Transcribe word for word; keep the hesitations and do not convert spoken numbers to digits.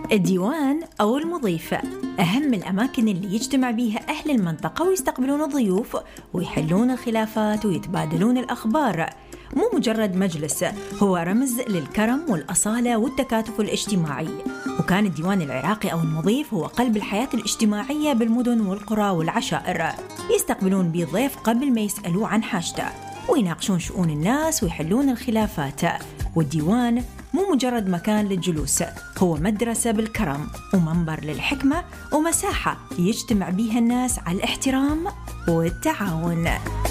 الديوان أو المضيف أهم الأماكن اللي يجتمع بيها أهل المنطقة ويستقبلون الضيوف ويحلون الخلافات ويتبادلون الأخبار. مو مجرد مجلس، هو رمز للكرم والأصالة والتكاتف الاجتماعي. وكان الديوان العراقي أو المضيف هو قلب الحياة الاجتماعية بالمدن والقرى والعشائر. يستقبلون بيه الضيف قبل ما يسألوه عن حاجته، ويناقشون شؤون الناس ويحلون الخلافات. والديوان مو مجرد مكان للجلوس، هو مدرسة بالكرم ومنبر للحكمة ومساحة يجتمع بيها الناس على الاحترام والتعاون.